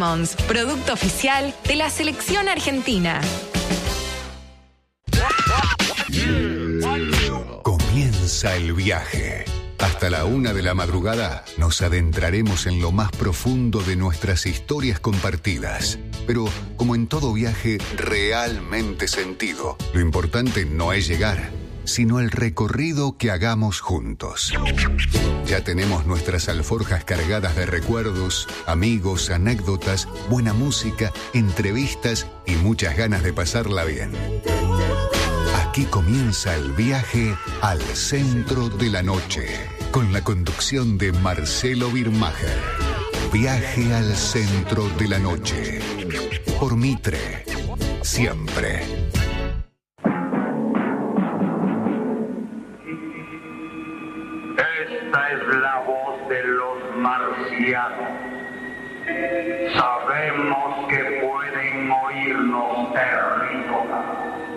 Lemons, producto oficial de la selección argentina. Comienza el viaje. Hasta la 1 de la madrugada nos adentraremos en lo más profundo de nuestras historias compartidas. Pero, como en todo viaje realmente sentido, lo importante no es llegar, sino el recorrido que hagamos juntos. Ya tenemos nuestras alforjas cargadas de recuerdos, amigos, anécdotas, buena música, entrevistas y muchas ganas de pasarla bien. Aquí comienza el viaje al centro de la noche, con la conducción de Marcelo Birmacher. Viaje al centro de la noche. Por Mitre. Siempre. Esta es la voz de los marcianos. Sabemos que pueden oírnos terrícolas.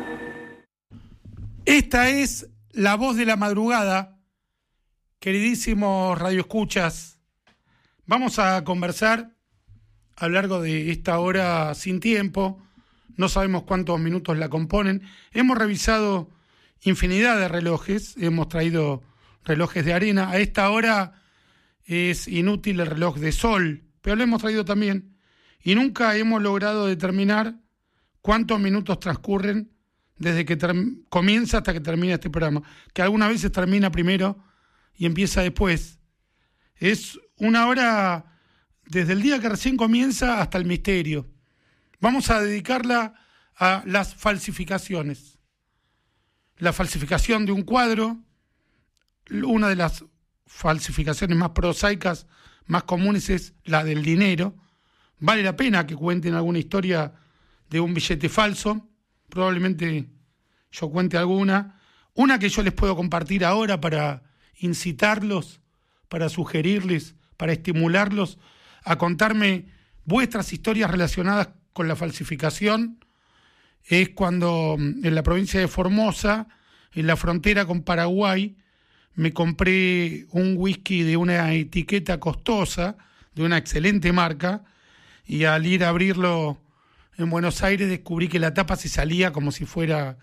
Esta es la voz de la madrugada, queridísimos radioescuchas. Vamos a conversar a lo largo de esta hora sin tiempo. No sabemos cuántos minutos la componen. Hemos revisado infinidad de relojes, hemos traído relojes de arena. A esta hora es inútil el reloj de sol, pero lo hemos traído también. Y nunca hemos logrado determinar cuántos minutos transcurren desde que comienza hasta que termina este programa, que algunas veces termina primero y empieza después. Es una hora desde el día que recién comienza hasta el misterio. Vamos a dedicarla a las falsificaciones. La falsificación de un cuadro, una de las falsificaciones más prosaicas, más comunes, es la del dinero. Vale la pena que cuenten alguna historia de un billete falso. Probablemente yo cuente alguna. Una que yo les puedo compartir ahora para incitarlos, para sugerirles, para estimularlos a contarme vuestras historias relacionadas con la falsificación. Es cuando en la provincia de Formosa, en la frontera con Paraguay, me compré un whisky de una etiqueta costosa, de una excelente marca, y al ir a abrirlo en Buenos Aires descubrí que la tapa se salía como si fuera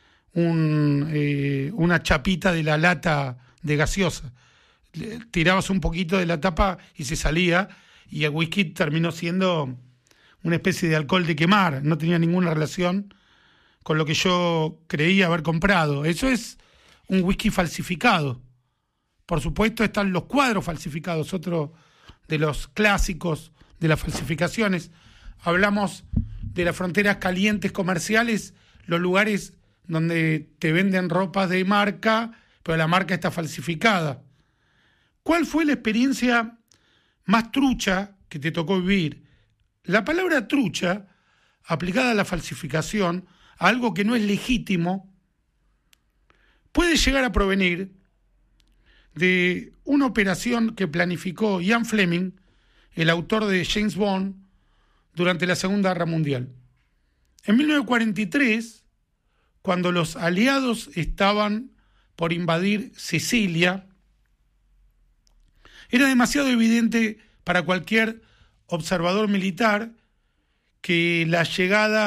una chapita de la lata de gaseosa. Tirabas un poquito de la tapa y se salía, y el whisky terminó siendo una especie de alcohol de quemar. No tenía ninguna relación con lo que yo creía haber comprado. Eso es un whisky falsificado. Por supuesto están los cuadros falsificados, otro de los clásicos de las falsificaciones. Hablamos de las fronteras calientes comerciales, los lugares donde te venden ropas de marca, pero la marca está falsificada. ¿Cuál fue la experiencia más trucha que te tocó vivir? La palabra trucha, aplicada a la falsificación, a algo que no es legítimo, puede llegar a provenir de una operación que planificó Ian Fleming, el autor de James Bond, durante la Segunda Guerra Mundial. En 1943, cuando los aliados estaban por invadir Sicilia, era demasiado evidente para cualquier observador militar que la llegada